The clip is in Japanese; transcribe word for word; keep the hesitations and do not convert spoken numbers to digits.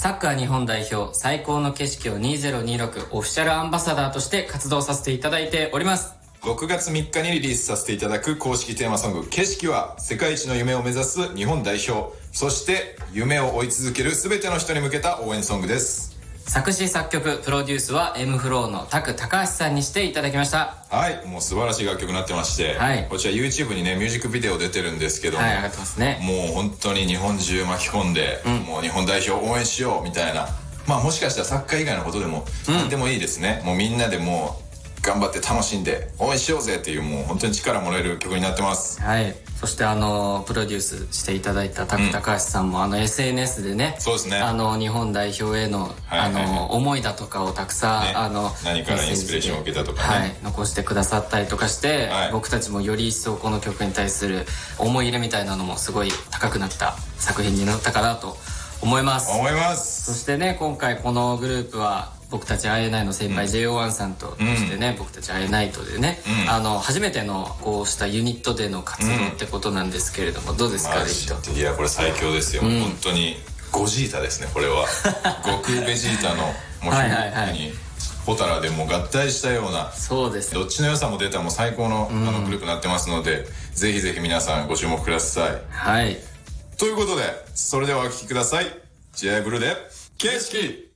サッカー日本代表最高の景色をにせんにじゅうろくオフィシャルアンバサダーとして活動させていただいております。 ろくがつみっかにリリースさせていただく公式テーマソング景色は、世界一の夢を目指す日本代表、そして夢を追い続ける全ての人に向けた応援ソングです。 作詞作曲プロデュースは エムフロー の拓高橋さんにしていただきました。 はい、もう素晴らしい楽曲になってまして、はい、こちら YouTube にねミュージックビデオ出てるんですけども、 はい、上がってますね。 もう本当に日本中巻き込んで、うん、もう日本代表応援しようみたいな、まあもしかしたらサッカー以外のことでも何でもいいですね、うん、もうみんなでもう頑張って楽しんで応援しようぜっていう、もう本当に力もらえる曲になってます。 はい。そしてあのプロデュースしていただいた拓高橋さんも、うん、あの エスエヌエス でね、 そうですね、あの日本代表への、はいはいはい、あの思いだとかをたくさん、ね、あの何からインスピレーションを受けたとかね、 はい、残してくださったりとかして、はい、僕たちもより一層この曲に対する思い入れみたいなのもすごい高くなった作品になったかなと思います。 思います。 そしてね、今回このグループは僕たち アイエーナイン の先輩 ジェイオーワン さんと、そしてね、うん、僕たち アイエーナイトでね、うん、あの初めてのこうしたユニットでの活動ってことなんですけれども、うん、どうですか、レイト。 いや、これ最強ですよ、うん、本当にゴジータですね、これは悟空ベジータのもうはいはいはい、ホタラでもう合体したような、 そうです、 どっちの良さも出たもう最高の、うん、あのグループになってますので、ぜひぜひ皆さんご注目ください。 はい、 ということで、それではお聴きください。 ジェイブルー で景色。